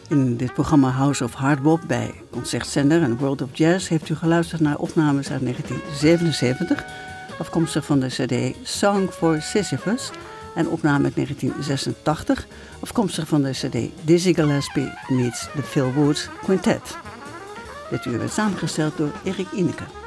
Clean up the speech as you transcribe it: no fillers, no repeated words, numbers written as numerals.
In dit programma House of Hardbop bij Concertzender en World of Jazz heeft u geluisterd naar opnames uit 1977, afkomstig van de cd Song for Sisyphus, en opname uit 1986, afkomstig van de cd Dizzy Gillespie meets the Phil Woods Quintet. Dit uur werd samengesteld door Erik Ineke.